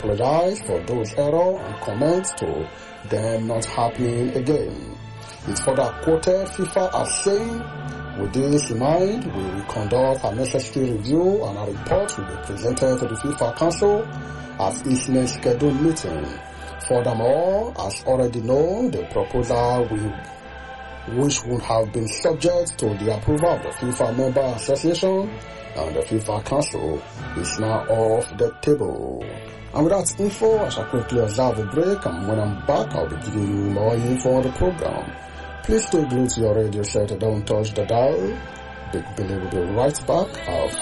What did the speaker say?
apologize for those errors and comments to them not happening again. It further quoted FIFA as saying, with this in mind, we will conduct a necessary review and a report will be presented to the FIFA Council at its next scheduled meeting. Furthermore, as already known, the proposal which would have been subject to the approval of the FIFA Member Association and the FIFA Council is now off the table. And with that info, I shall quickly observe a break, and when I'm back, I'll be giving you more info on the program. Please stay glued to your radio set and don't touch the dial. Big Billy will be right back.